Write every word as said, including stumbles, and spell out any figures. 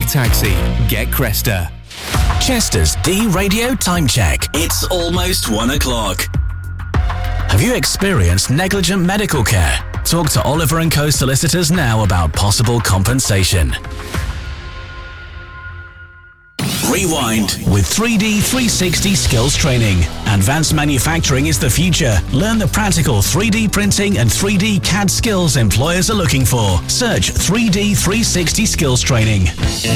taxi, get Cresta. Chester's D-Radio Time Check. It's almost one o'clock. Have you experienced negligent medical care? Talk to Oliver and Co solicitors now about possible compensation. Rewind with three D three sixty skills training. Advanced manufacturing is the future. Learn the practical three D printing and three D C A D skills employers are looking for. Search three D three sixty skills training.